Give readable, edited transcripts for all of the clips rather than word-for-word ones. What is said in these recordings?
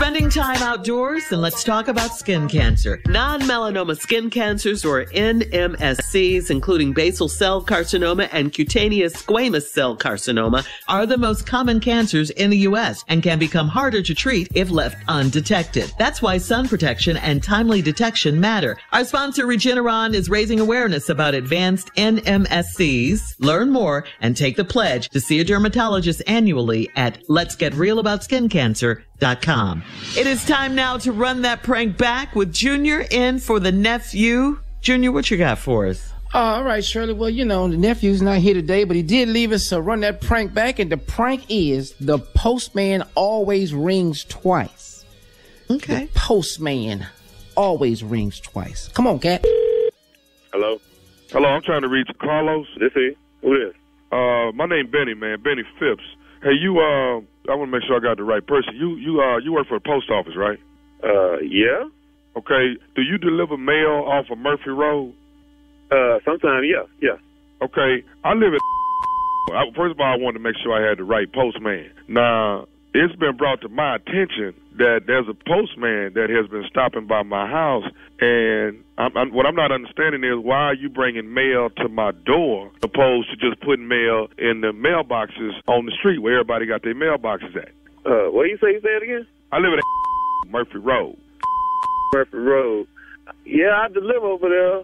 spending time outdoors? Then let's talk about skin cancer. Non-melanoma skin cancers, or NMSCs, including basal cell carcinoma and cutaneous squamous cell carcinoma, are the most common cancers in the U.S. and can become harder to treat if left undetected. That's why sun protection and timely detection matter. Our sponsor, Regeneron, is raising awareness about advanced NMSCs. Learn more and take the pledge to see a dermatologist annually at letsgetrealaboutSkinCancer.com. It is time now to run that prank back with Junior in for the nephew. Junior, what you got for us? All right, Shirley. Well, the nephew's not here today, but he did leave us, so run that prank back. And the prank is the postman always rings twice. Okay. The postman always rings twice. Come on, Cat. Hello? Hello, I'm trying to reach Carlos. This is? Who is? My name Benny, man. Benny Phipps. Hey, I want to make sure I got the right person. You work for the post office, right? Yeah. Okay. Do you deliver mail off of Murphy Road? Sometimes, yeah. Okay. I live at first of all, I wanted to make sure I had the right postman. Now, it's been brought to my attention that there's a postman that has been stopping by my house, and what I'm not understanding is, why are you bringing mail to my door opposed to just putting mail in the mailboxes on the street where everybody got their mailboxes at? What you say it again? I live at Murphy Road. Murphy Road. Yeah, I deliver over there.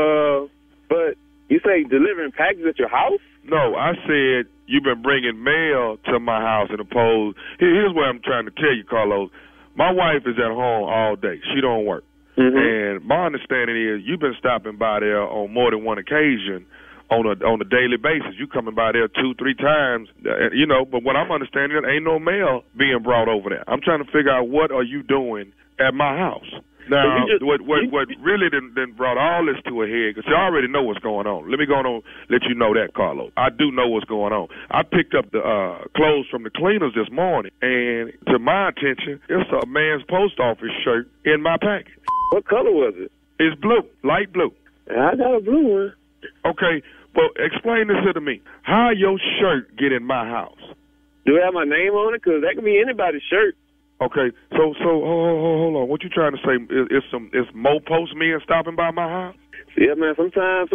But you say delivering packages at your house? No, I said you've been bringing mail to my house and opposed. Here's what I'm trying to tell you, Carlos. My wife is at home all day. She don't work. Mm-hmm. And my understanding is you've been stopping by there on more than one occasion on a daily basis. You coming by there 2-3 times, but what I'm understanding is ain't no mail being brought over there. I'm trying to figure out, what are you doing at my house? Now, what really then brought all this to a head, because you already know what's going on. Let me go on and let you know that, Carlos. I do know what's going on. I picked up the clothes from the cleaners this morning, and to my attention, it's a man's post office shirt in my package. What color was it? It's blue, light blue. I got a blue one. Okay, but explain this to me. How your shirt get in my house? Do it have my name on it? Because that could be anybody's shirt. Okay, so hold on. What you trying to say? Is more postmen stopping by my house? Yeah, man. Sometimes,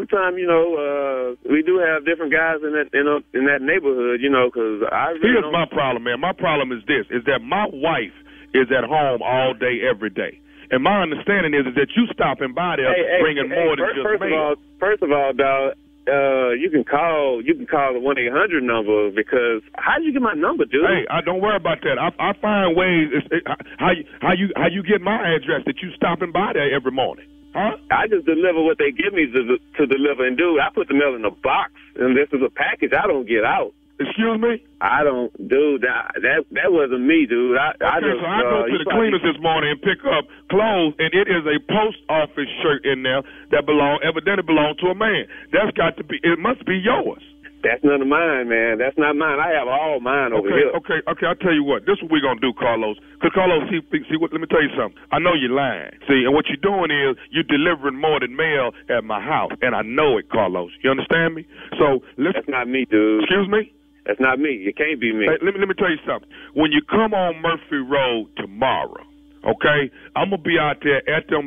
we do have different guys in that neighborhood, because I really Here's my problem, man. My problem is this: is that my wife is at home all day, every day, and my understanding is that you stopping by there bringing more than just mail. First of all, dog. You can call the 1-800 number, because how did you get my number, dude? Hey, don't worry about that. I find ways. How you get my address that you stopping by there every morning? Huh? I just deliver what they give me to deliver, and dude, I put the mail in a box, and this is a package I don't get out. Excuse me? I don't, dude. That wasn't me, dude. I go to the cleaners this morning and pick up clothes, and it is a post office shirt in there that evidently belonged to a man. That's got to be. It must be yours. That's none of mine, man. That's not mine. I have all mine over here. Okay. I'll tell you what. This is what we're gonna do, Carlos. Because Carlos, see what? Let me tell you something. I know you're lying. See, and what you're doing is you're delivering more than mail at my house, and I know it, Carlos. You understand me? So listen. That's not me, dude. Excuse me? That's not me. It can't be me. Hey, let me tell you something. When you come on Murphy Road tomorrow, okay, I'm gonna be out there at the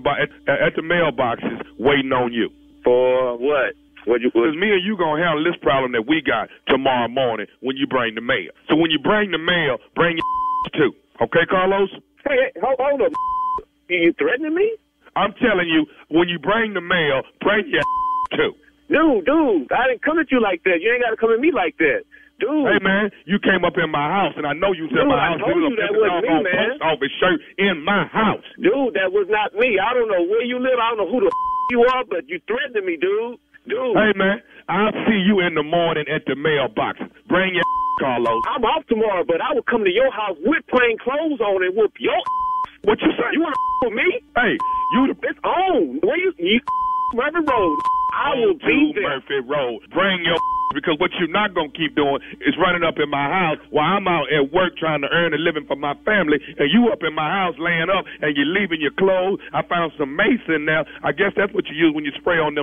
mailboxes waiting on you. For what? Because me and you gonna handle this problem that we got tomorrow morning when you bring the mail. So when you bring the mail, bring your too. Okay, Carlos? Hey, hold up. Are you threatening me? I'm telling you, when you bring the mail, bring your too. Dude, I didn't come at you like that. You ain't got to come at me like that. Dude. Hey, man, you came up in my house, and I know you said my house. I told you that wasn't me, man. Post office shirt in my house. Dude, that was not me. I don't know where you live. I don't know who the you are, but you threatened me, dude. Hey, man, I'll see you in the morning at the mailbox. Bring your Carlos. I'm off tomorrow, but I will come to your house with plain clothes on and whoop your What you say? You want to with me? Hey, It's on. Where you Murphy Road. I will be there. Murphy Road. Bring your because what you're not going to keep doing is running up in my house while I'm out at work trying to earn a living for my family, and you up in my house laying up, and you're leaving your clothes. I found some mace in there. I guess that's what you use when you spray on them